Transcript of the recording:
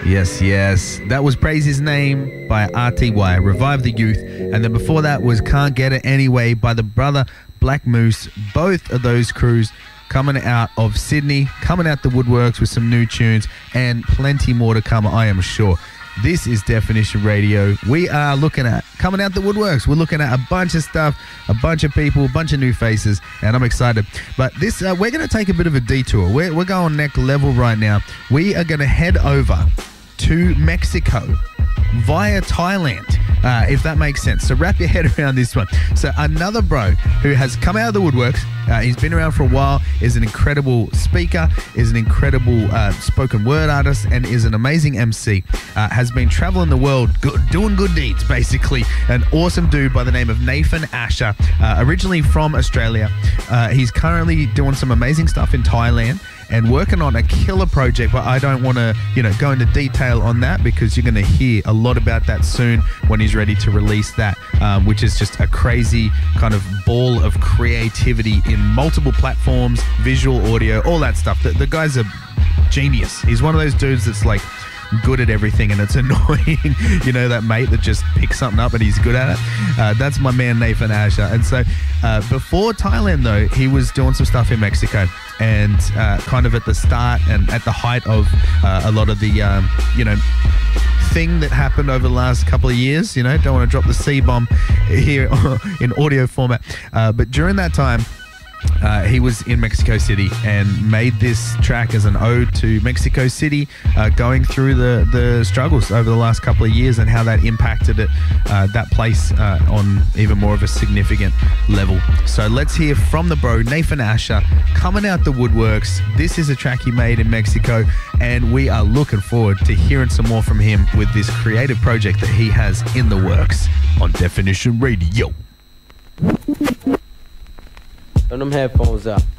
Yes, yes. That was Praise His Name by RTY, Revive the Youth. And then before that was Can't Get It Anyway by the brother Black Moose. Both of those crews coming out of Sydney, coming out the woodworks with some new tunes and plenty more to come, I am sure. This is Definition Radio. We are looking at coming out the woodworks. We're looking at a bunch of stuff, a bunch of people, a bunch of new faces, and I'm excited. But this, we're going to take a bit of a detour. We're going next level right now. We are going to head over to Mexico via Thailand, if that makes sense. So wrap your head around this one. So another bro who has come out of the woodworks, he's been around for a while, is an incredible speaker, is an incredible spoken word artist, and is an amazing MC. Has been traveling the world doing good deeds, basically. An awesome dude by the name of Nathan Asher, originally from Australia. He's currently doing some amazing stuff in Thailand and working on a killer project, but I don't want to, go into detail on that because you're going to hear a lot about that soon when he's ready to release that, which is just a crazy kind of ball of creativity in multiple platforms, visual, audio, all that stuff. The guy's a genius. He's one of those dudes that's like good at everything, and it's annoying, that mate that just picks something up and he's good at it. That's my man Nathan Asher. And so before Thailand though, he was doing some stuff in Mexico, and kind of at the start and at the height of a lot of the thing that happened over the last couple of years. Don't want to drop the C-bomb here in audio format, but during that time he was in Mexico City and made this track as an ode to Mexico City, going through the struggles over the last couple of years and how that impacted it, that place on even more of a significant level. So let's hear from the bro, Nathan Asher, coming out the woodworks. This is a track he made in Mexico, and we are looking forward to hearing some more from him with this creative project that he has in the works on Definition Radio. Turn them headphones out.